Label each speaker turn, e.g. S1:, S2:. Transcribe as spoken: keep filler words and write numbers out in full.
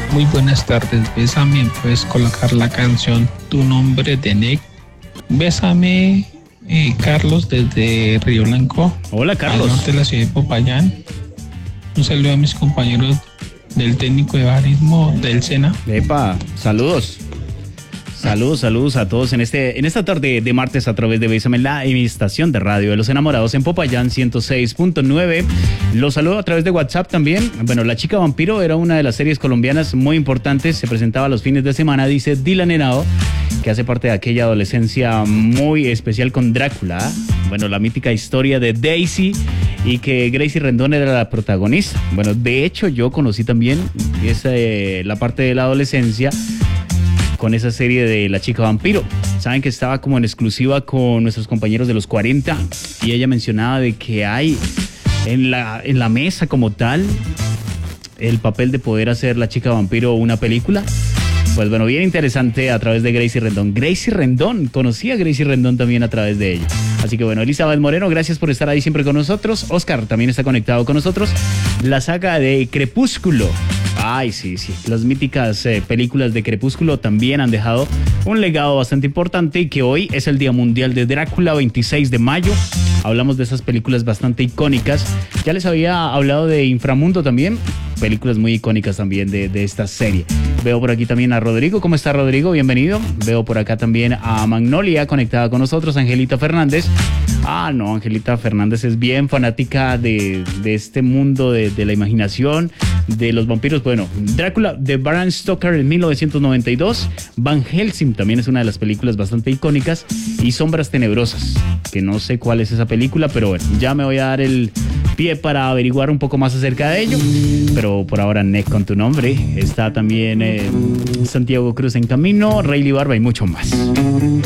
S1: Muy buenas tardes, Bésame, puedes colocar la canción Tu Nombre de Nick. Bésame, eh, Carlos desde Río Blanco.
S2: Hola, Carlos.
S1: Al norte de la ciudad de Popayán. Un saludo a mis compañeros del técnico de barismo del SENA.
S2: Epa, saludos. Saludos, saludos a todos en este en esta tarde de martes a través de Bésame, la estación de radio de los enamorados en Popayán ciento seis punto nueve. Los saludo a través de WhatsApp también. Bueno, La Chica Vampiro era una de las series colombianas muy importantes. Se presentaba los fines de semana, dice Dylan Henao, que hace parte de aquella adolescencia muy especial con Drácula. Bueno, la mítica historia de Daisy y que Gracie Rendón era la protagonista. Bueno, de hecho yo conocí también esa, eh, la parte de la adolescencia con esa serie de La Chica Vampiro. Saben que estaba como en exclusiva con nuestros compañeros de los cuarenta y ella mencionaba de que hay en la, en la mesa como tal el papel de poder hacer La Chica Vampiro una película. Pues bueno, bien interesante a través de Gracie Rendón. Gracie Rendón, conocí a Gracie Rendón también a través de ella. Así que bueno, Elizabeth Moreno, gracias por estar ahí siempre con nosotros. Oscar también está conectado con nosotros. La saga de Crepúsculo. Ay, sí, sí. Las míticas eh, películas de Crepúsculo también han dejado un legado bastante importante y que hoy es el Día Mundial de Drácula, veintiséis de mayo. Hablamos de esas películas bastante icónicas. Ya les había hablado de Inframundo también. Películas muy icónicas también de, de esta serie. Veo por aquí también a Rodrigo. ¿Cómo está, Rodrigo? Bienvenido. Veo por acá también a Magnolia conectada con nosotros, Angelita Fernández. Ah, no, Angelita Fernández es bien fanática de, de este mundo de, de la imaginación, de los vampiros. Bueno, Drácula de Bram Stoker en mil novecientos noventa y dos. Van Helsing también es una de las películas bastante icónicas. Y Sombras Tenebrosas, que no sé cuál es esa película, pero bueno, ya me voy a dar el pie para averiguar un poco más acerca de ello. Pero por ahora, Nick con Tu Nombre. Está también eh, Santiago Cruz en Camino, Rayleigh Barba y mucho más.